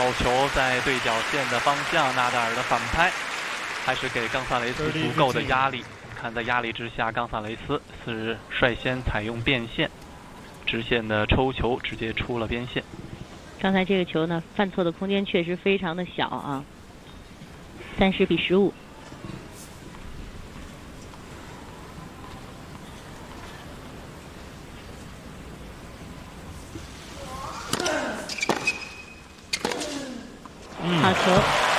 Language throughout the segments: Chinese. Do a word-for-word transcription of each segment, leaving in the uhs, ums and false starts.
好球在对角线的方向，纳达尔的反拍，还是给冈萨雷斯足够的压力。看在压力之下，冈萨雷斯是率先采用变线，直线的抽球直接出了边线。 刚才这个球呢，犯错的空间确实非常的小啊，三十比十五。好球！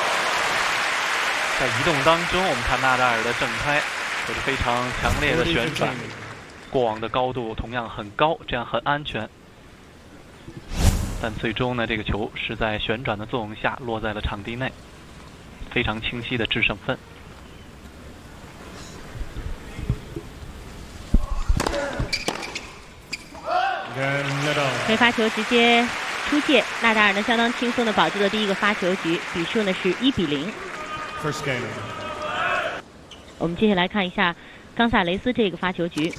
在移动当中，我们看纳达尔的正拍有着非常强烈的旋转，过往的高度同样很高，这样很安全。但最终呢，这个球是在旋转的作用下落在了场地内，非常清晰的制胜分。 回发球直接出界，纳达尔呢相当轻松的保住了第一个发球局，比数呢是一比零。我们接下来看一下冈萨雷斯这个发球局。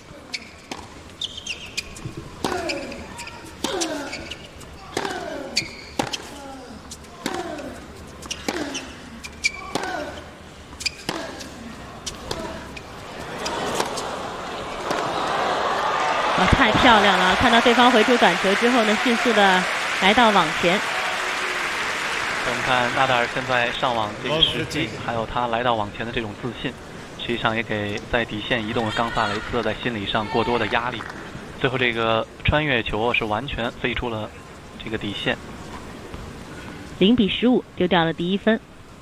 哇，太漂亮了！看到对方回出短球之后呢，迅速的来到网前。 我们看纳达尔现在上网这个时机，还有他来到网前的这种自信，实际上也给在底线移动的冈萨雷斯在心理上过多的压力。最后这个穿越球是完全飞出了这个底线。 零比十五，丢掉了第一分。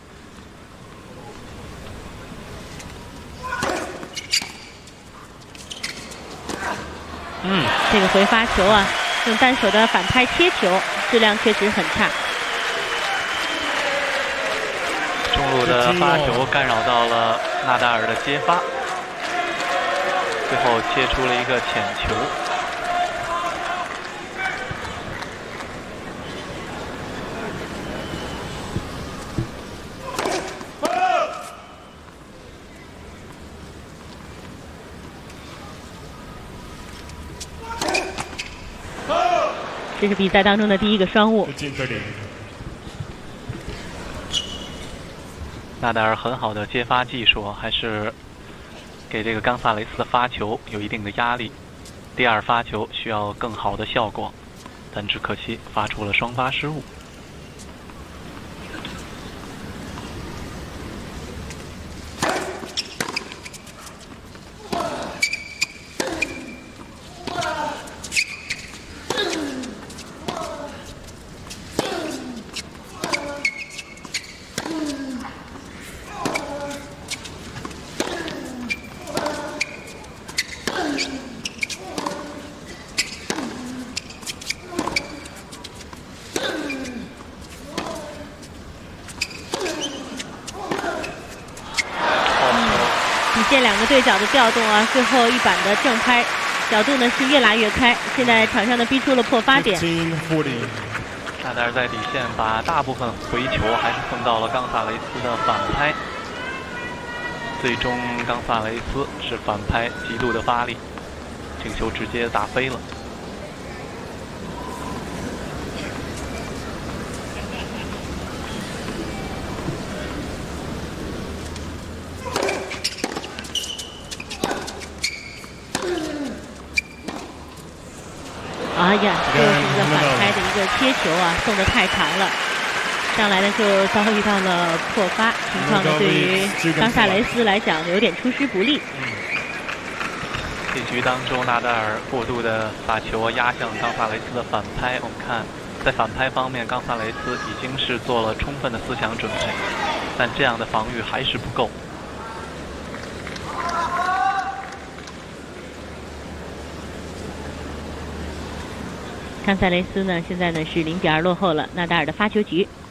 嗯， 这个回发球啊，用单手的反拍切球，质量确实很差。 中路的发球干扰到了纳达尔的接发，最后切出了一个浅球。 这是比赛当中的第一个双误。 纳达尔很好的接发技术，还是给这个冈萨雷斯的发球有一定的压力。第二发球需要更好的效果，但只可惜发出了双发失误。 这两个对角的调动啊，最后一板的正拍角度呢是越拉越开，现在场上呢逼出了破发点。 纳达尔在底线把大部分回球还是送到了冈萨雷斯的反拍，最终冈萨雷斯是反拍极度的发力，这个球直接打飞了。 哎呀，这是一个反拍的一个切球啊，送的太长了，上来呢就遭遇到了破发情况呢，对于冈萨雷斯来讲有点出师不利。 嗯，这局当中纳达尔过度的把球压向冈萨雷斯的反拍，我们看在反拍方面，冈萨雷斯已经是做了充分的思想准备，但这样的防御还是不够。 冈萨雷斯呢，现在呢是零比二落后了。纳达尔的发球局